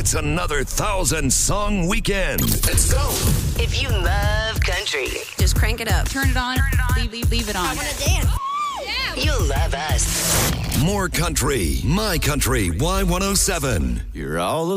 It's another 1,000-song weekend. Let's go. If you love country, just crank it up. Turn it on. Leave it on. I want to dance. you'll love us. More country. My Country Y107. You're all